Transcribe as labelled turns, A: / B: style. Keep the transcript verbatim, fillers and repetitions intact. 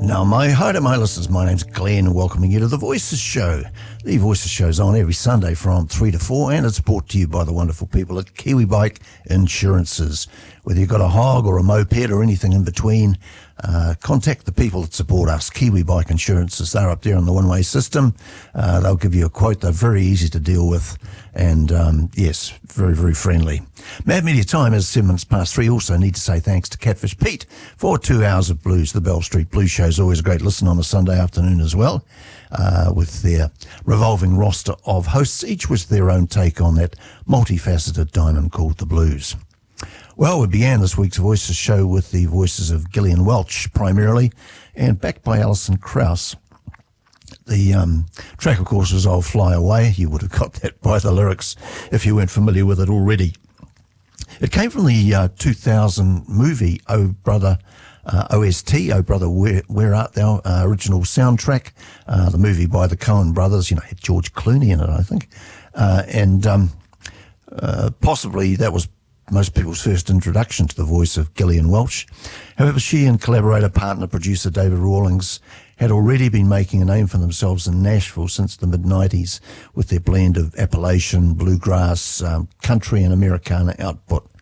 A: Now, my hi to my listeners, my name's Glenn, welcoming you to The Voices Show. The Voices Show's on every Sunday from three to four, and it's brought to you by the wonderful people at Kiwi Bike Insurances. Whether you've got a hog or a moped or anything in between, uh, contact the people that support us, Kiwi Bike Insurances. They're up there on the one-way system. Uh, they'll give you a quote. They're very easy to deal with, and um, yes, very, very friendly. Mad Media time is seven minutes past three. Also need to say thanks to Catfish Pete for two hours of blues. The Bell Street Blues Show is always a great listen on a Sunday afternoon as well, uh, with their revolving roster of hosts, each with their own take on that multifaceted diamond called the blues. Well, we began this week's Voices Show with the voices of Gillian Welch primarily, and backed by Alison Krauss. The um, track, of course, was I'll Fly Away. You would have got that by the lyrics if you weren't familiar with it already. It came from the uh, two thousand movie Oh Brother uh, O S T, Oh Brother Where, Where Art Thou, uh, original soundtrack, uh, the movie by the Coen brothers, you know, had George Clooney in it, I think. Uh, and um, uh, possibly that was most people's first introduction to the voice of Gillian Welch. However, she and collaborator, partner, producer David Rawlings had already been making a name for themselves in Nashville since the mid nineties with their blend of Appalachian, bluegrass, um, country and Americana output.